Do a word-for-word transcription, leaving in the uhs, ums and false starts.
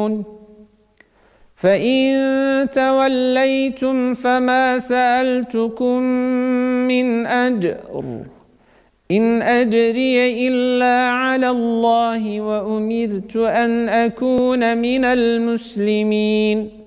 تعلمون فإن توليتم فما سألتكم من أجر إن أجري إلا على الله وأمرت أن أكون من المسلمين